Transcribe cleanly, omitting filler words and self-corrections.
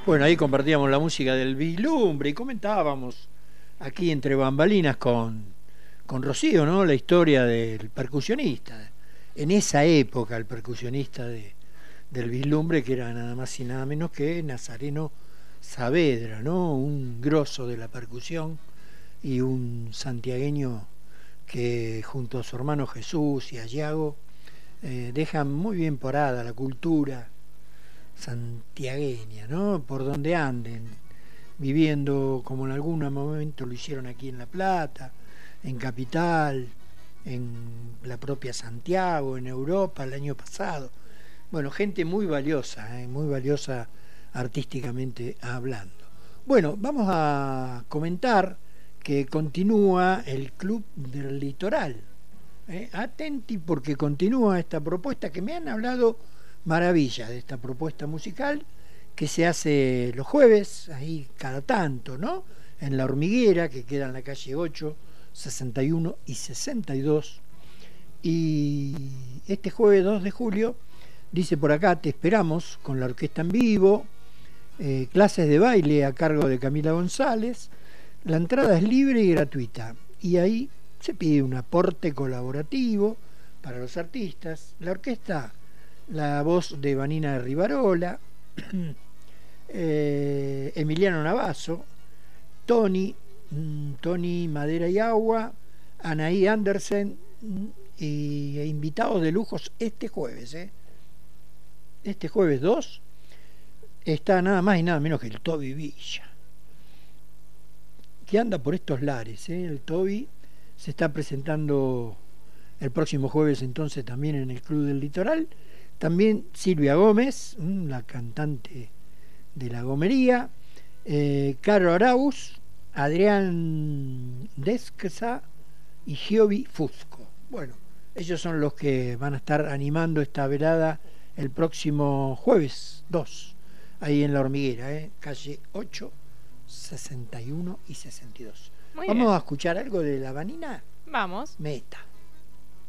Bueno, ahí compartíamos la música del Vislumbre y comentábamos aquí entre bambalinas con Rocío, ¿no? La historia del percusionista. En esa época, el percusionista del Vislumbre, que era nada más y nada menos que Nazareno Saavedra, ¿no? Un grosso de la percusión y un santiagueño que junto a su hermano Jesús y a Yago dejan muy bien parada la cultura santiagueña, ¿no? Por donde anden, viviendo como en algún momento lo hicieron aquí en La Plata, en Capital, en la propia Santiago, en Europa el año pasado. Bueno, gente muy valiosa artísticamente hablando. Bueno, vamos a comentar que continúa el Club del Litoral. Atenti porque continúa esta propuesta que me han hablado maravillas de esta propuesta musical que se hace los jueves, ahí cada tanto, ¿no? En La Hormiguera, que queda en la calle 8, 61 y 62. Y este jueves 2 de julio, dice por acá, te esperamos con la orquesta en vivo, clases de baile a cargo de Camila González. La entrada es libre y gratuita. Y ahí se pide un aporte colaborativo para los artistas. La orquesta, la voz de Vanina Rivarola, Emiliano Navazo, Tony Madera y Agua, Anaí Andersen e invitados de lujos este jueves. Este jueves 2 está nada más y nada menos que el Toby Villa, que anda por estos lares. El Toby se está presentando el próximo jueves entonces también en el Club del Litoral. También Silvia Gómez, la cantante de La Gomería, Caro Arauz, Adrián Desquesa y Giovi Fusco. Bueno, ellos son los que van a estar animando esta velada el próximo jueves 2, ahí en La Hormiguera, calle 8, 61 y 62. Muy Vamos bien. a escuchar algo de La Vanina. Vamos. Meta.